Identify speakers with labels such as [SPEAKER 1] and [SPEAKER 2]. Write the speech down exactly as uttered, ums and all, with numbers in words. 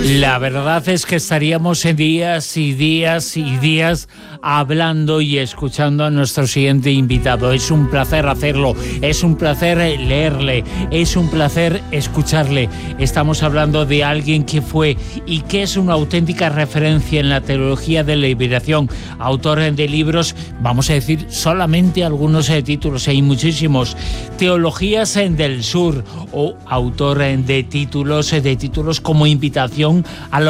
[SPEAKER 1] La verdad es que estaríamos en días y días y días hablando y escuchando a nuestro siguiente invitado. Es un placer hacerlo, es un placer leerle, es un placer escucharle. Estamos hablando de alguien que fue y que es una auténtica referencia en la teología de la liberación, autor de libros, vamos a decir solamente algunos de títulos, hay muchísimos, Teologías del Sur, o autor de títulos, de títulos como Invitación a la